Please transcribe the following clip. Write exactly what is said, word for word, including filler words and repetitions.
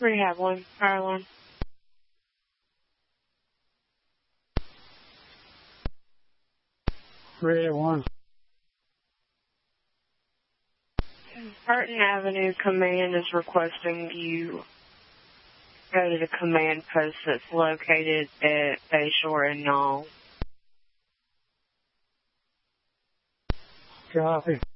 Rehab one, fire one. Rehab one. Burton Avenue Command is requesting you go to the command post that's located at Bayshore and Knoll. Copy.